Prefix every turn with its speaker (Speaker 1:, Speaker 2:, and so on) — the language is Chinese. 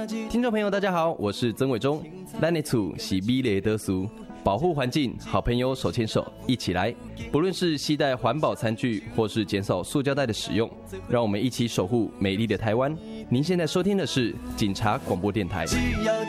Speaker 1: 听众朋友，大家好，我是曾伟忠。咱的厝是美丽的厝，保护环境，好朋友手牵手一起来。不论是携带环保餐具，或是减少塑胶袋的使用，让我们一起守护美丽的台湾。您现在收听的是警察广播电台。